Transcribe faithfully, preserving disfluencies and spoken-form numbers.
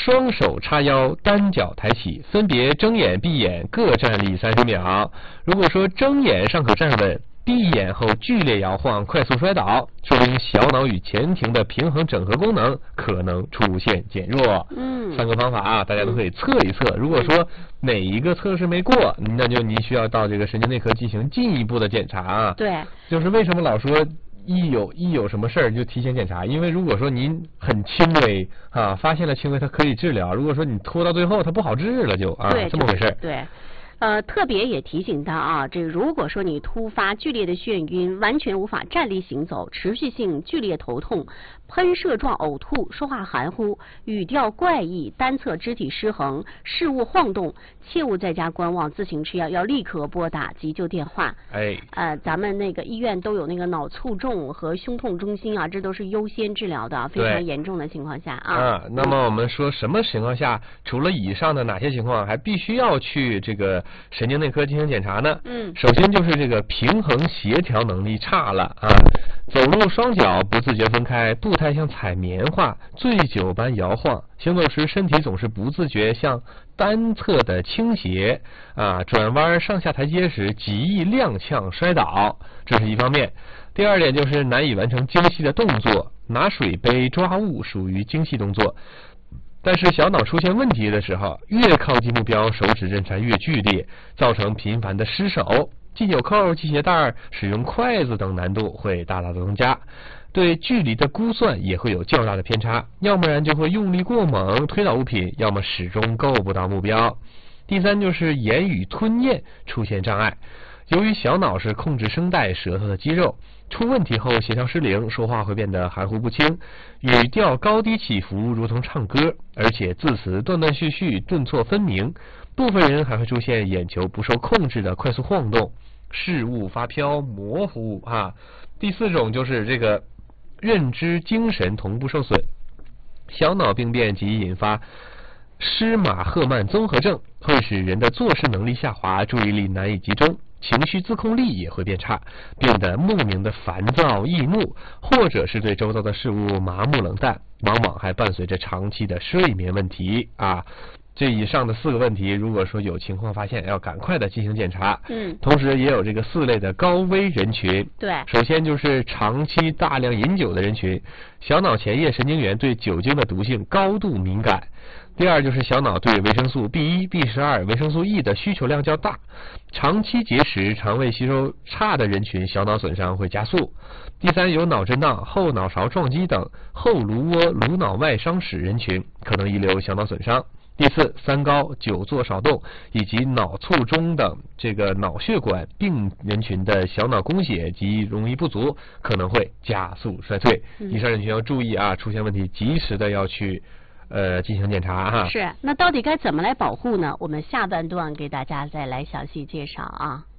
双手叉腰，单脚抬起，分别睁眼闭眼各站立三十秒。如果说睁眼尚可站稳，闭眼后剧烈摇晃，快速摔倒，说明小脑与前庭的平衡整合功能可能出现减弱。 嗯， 三个方法啊，大家都可以测一测。如果说哪一个测试没过，那就您需要到这个神经内科进行进一步的检查啊。 对， 就是为什么老说一有一有什么事儿就提前检查？因为如果说您很轻微啊，发现了轻微，它可以治疗；如果说你拖到最后，它不好治了就啊， 对， 这么回事儿。 对。呃，特别也提醒到啊，这如果说你突发剧烈的眩晕，完全无法站立行走，持续性剧烈头痛，喷射状呕吐，说话含糊，语调怪异，单侧肢体失衡，事物晃动，切勿在家观望，自行吃药，要立刻拨打急救电话。 哎， 呃，咱们那个医院都有那个脑卒中和胸痛中心啊，这都是优先治疗的，非常严重的情况下啊。 啊，那么我们说什么情况下，除了以上的哪些情况，还必须要去这个神经内科进行检查呢？ 嗯， 首先就是这个平衡协调能力差了啊，走路双脚不自觉分开，步态像踩棉花，醉酒般摇晃，行走时身体总是不自觉向单侧的倾斜啊，转弯上下台阶时极易踉跄摔倒，这是一方面。第二点就是难以完成精细的动作，拿水杯抓物属于精细动作。但是小脑出现问题的时候，越靠近目标，手指震颤越剧烈，造成频繁的失手，系纽扣、系鞋带、使用筷子等难度会大大的增加，对距离的估算也会有较大的偏差，要不然就会用力过猛推倒物品，要么始终够不到目标。第三就是言语吞咽出现障碍，由于小脑是控制声带、舌头的肌肉，出问题后协调失灵，说话会变得含糊不清，语调高低起伏，如同唱歌，而且字词断断续续，顿挫分明。部分人还会出现眼球不受控制的快速晃动，事物发飘模糊啊。第四种就是这个认知精神同步受损，小脑病变及引发施马赫曼综合症，会使人的做事能力下滑，注意力难以集中，情绪自控力也会变差，变得莫名的烦躁易怒，或者是对周遭的事物麻木冷淡，往往还伴随着长期的睡眠问题啊。这以上的四个问题，如果说有情况发现，要赶快的进行检查。 嗯， 同时也有这个四类的高危人群。 对， 首先就是长期大量饮酒的人群，小脑前叶神经元对酒精的毒性高度敏感。第二就是小脑对维生素 B 一、B 十二、维生素 E 的需求量较大，长期节食、肠胃吸收差的人群，小脑损伤会加速。第三，有脑震荡、后脑勺撞击等后颅窝颅脑外伤史人群，可能遗留小脑损伤。第四，三高、久坐少动以及脑卒中等这个脑血管病人群的小脑供血及容易不足，可能会加速衰退。 嗯、 以上人群要注意啊，出现问题及时的要去呃进行检查哈。 是，那到底该怎么来保护呢？我们下半段给大家再来详细介绍啊。